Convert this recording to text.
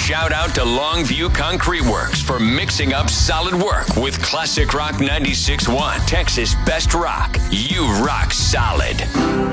shout out to Longview Concrete Works for mixing up solid work with Classic Rock 96.1, Texas Best Rock. You rock solid.